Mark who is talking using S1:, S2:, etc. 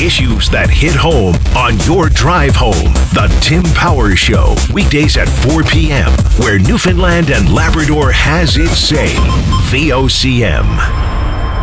S1: issues that hit home on your drive home. The Tim Power Show, weekdays at 4 p.m., where Newfoundland and Labrador has its say. VOCM.